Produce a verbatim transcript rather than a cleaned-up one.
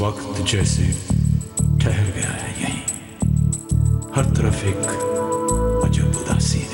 वक्त जैसे ठहर गया है यहीं, हर तरफ एक अजब उदासी है।